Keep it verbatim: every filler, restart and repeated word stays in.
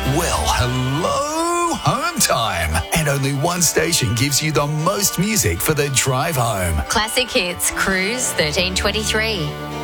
Well, hello, home time. And only one station gives you the most music for the drive home. Classic Hits, Cruise thirteen twenty-three.